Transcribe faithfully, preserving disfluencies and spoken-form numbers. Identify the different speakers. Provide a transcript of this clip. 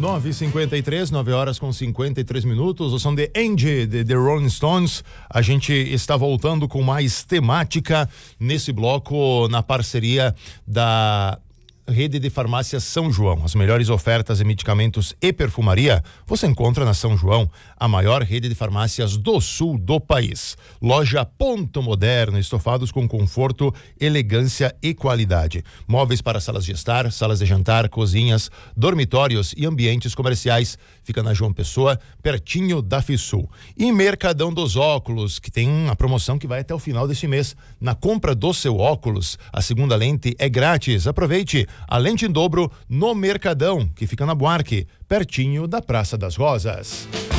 Speaker 1: nove e cinquenta e três, nove horas com cinquenta e três minutos. O som de Angie, de The Rolling Stones. A gente está voltando com mais temática nesse bloco, na parceria da Rede de Farmácias São João. As melhores ofertas em medicamentos e perfumaria você encontra na São João, a maior rede de farmácias do sul do país. Loja Ponto Moderno, estofados com conforto, elegância e qualidade. Móveis para salas de estar, salas de jantar, cozinhas, dormitórios e ambientes comerciais. Fica na João Pessoa, pertinho da Fissul. E Mercadão dos Óculos, que tem uma promoção que vai até o final deste mês. Na compra do seu óculos, a segunda lente é grátis. Aproveite a lente em dobro no Mercadão, que fica na Buarque, pertinho da Praça das Rosas.